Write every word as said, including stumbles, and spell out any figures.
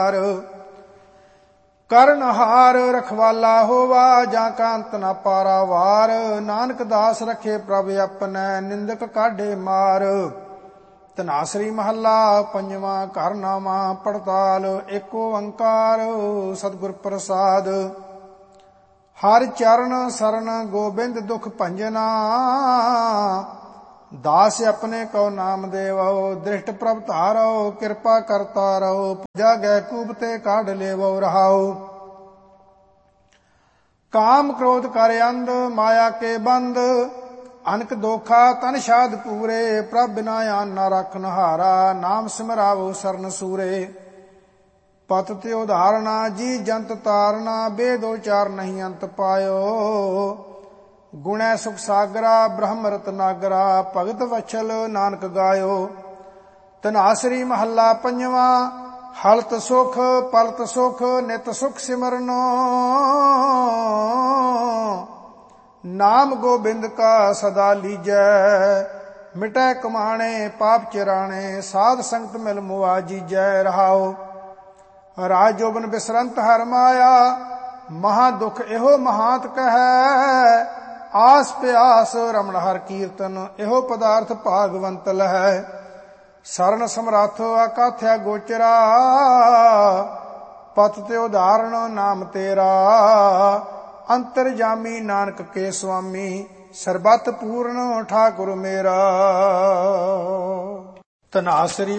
ਕਰਨਹਾਰ ਰਖਵਾਲਾ ਹੋਵਾ ਜਾਂ ਕਾ ਅੰਤ ਨਾ ਪਾਰਾਵਾਰ। ਨਾਨਕ ਦਾਸ ਰਖੇ ਪ੍ਰਭ ਆਪਣੈ ਨਿੰਦਕ ਕਾਢੇ ਮਾਰ। ਧਨਾਸਰੀ ਮਹੱਲਾ ਪੰਜਵਾਂ। ਘਰ ਨਾਵਾਂ ਪੜਤਾਲ ਏਕ ਓੰਕਾਰ ਸਤਿਗੁਰ ਪ੍ਰਸਾਦ। ਹਰਿ ਚਰਨ ਸਰਨ ਗੋਬਿੰਦ ਦੁਖ ਭੰਜਨਾ। ਦਾਸ ਆਪਣੇ ਕਉ ਨਾਮ ਦੇਵੋ ਦ੍ਰਿਸ਼ਟ ਪ੍ਰਭ ਧਾਰੋ। ਕਿਰਪਾ ਕਰਤਾ ਰਹੋ ਪੂਜਾ ਗੈ ਕੂਪ ਤੇ ਕਾਢ ਲੇਵੋ ਰਹਾਉ। ਕਾਮ ਕ੍ਰੋਧ ਕਰ ਅੰਧ ਮਾਇਆ ਕੇ ਬੰਦ। ਅਨਕ ਦੋਖਾ ਤਨ ਸ਼ਾਦ ਪੂਰੇ। ਪ੍ਰਭ ਬਿਨਾ ਆਨ ਨਾ ਰਖਨ ਹਾਰਾ। ਨਾਮ ਸਿਮਰਾਵੋ ਸਰਨ ਸੂਰੇ। ਪਤ ਤੇ ਉਧਾਰਨਾ ਜੀ ਜੰਤ ਤਾਰਨਾ। ਬੇਦ ਉਚਾਰ ਨਹੀਂ ਅੰਤ ਪਾਇਓ। ਗੁਣੈ ਸੁਖ ਸਾਗਰਾ ਬ੍ਰਹਮ ਰਤਨਾਗਰਾ। ਭਗਤ ਵਛਲ ਨਾਨਕ ਗਾਇਓ। ਧਨਾਸਰੀ ਮਹੱਲਾ ਪੰਜਵਾਂ। ਹਲਤ ਸੁਖ ਪਲਤ ਸੁਖ ਨਿਤ ਸੁਖ ਸਿਮਰਨੋ। ਨਾਮ ਗੋਬਿੰਦ ਕਾ ਸਦਾ ਲੀਜੈ। ਮਿਟੈ ਕਮਾਣੇ ਪਾਪ ਚਿਰਾਣੇ। ਸਾਧ ਸੰਗਤ ਮਿਲ ਮੁਆ ਜੀਜੈ ਰਹਾਉ। ਰਾਜ ਜੋਬਨ ਬਿਸਰੰਤ ਹਰ ਮਾਇਆ। ਮਹਾ ਦੁਖ ਇਹੋ ਮਹਾਤ ਕਹੈ। ਆਸ ਪਿਆਸ ਰਮਣ ਹਰ ਕੀਰਤਨ। ਇਹੋ ਪਦਾਰਥ ਭਾਗਵੰਤ ਲਹੈ। ਸਰਨ ਸਮਰੱਥ ਅਕਾਥਿਆ ਗੋਚਰਾ। ਪਤ ਤੇ ਉਧਾਰਨ ਨਾਮ ਤੇਰਾ। ਅੰਤਰਜਾਮੀ ਨਾਨਕ ਕੇ ਸੁਆਮੀ। ਸਰਬਤ ਪੂਰਨ ਠਾਕੁਰ ਮੇਰਾ। ਧਨਾਸਰੀ